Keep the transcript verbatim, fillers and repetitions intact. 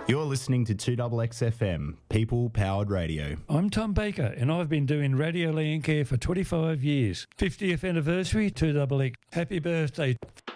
You're listening to two X X F M, People Powered Radio. I'm Tom Baker, and I've been doing Radio Landcare for twenty-five years. fiftieth anniversary, two X X. Happy birthday.